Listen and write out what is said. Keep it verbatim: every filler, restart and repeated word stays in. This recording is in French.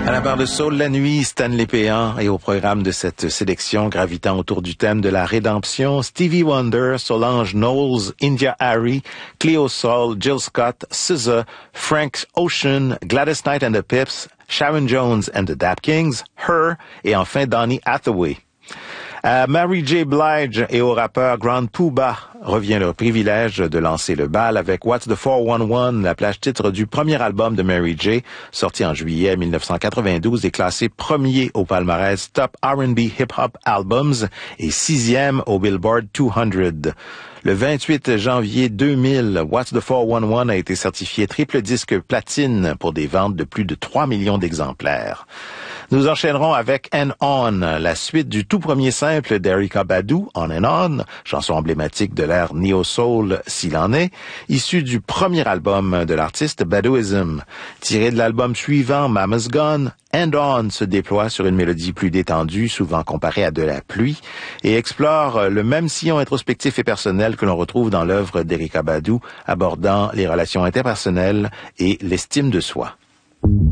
À la barre de Soul la nuit, Stanley Péan, et au programme de cette sélection gravitant autour du thème de la rédemption, Stevie Wonder, Solange Knowles, India Arie, Cleo Sol, Jill Scott, S Z A, Frank Ocean, Gladys Knight and the Pips, Sharon Jones and the Dap Kings, Her, et enfin Donny Hathaway. À Mary J. Blige et au rappeur Grand Puba revient le privilège de lancer le bal avec What's the four one one, la plage titre du premier album de Mary J, sorti en juillet mille neuf cent quatre-vingt-douze et classé premier au palmarès Top R and B Hip Hop Albums et sixième au Billboard deux cents. Le vingt-huit janvier deux mille, What's the four one one a été certifié triple disque platine pour des ventes de plus de trois millions d'exemplaires. Nous enchaînerons avec And On, la suite du tout premier simple d'Erykah Badu, On and On, chanson emblématique de l'ère neo-soul s'il en est, issue du premier album de l'artiste Baduism. Tiré de l'album suivant, Mama's Gone, And On se déploie sur une mélodie plus détendue, souvent comparée à de la pluie, et explore le même sillon introspectif et personnel que l'on retrouve dans l'œuvre d'Erykah Badu, abordant les relations interpersonnelles et l'estime de soi.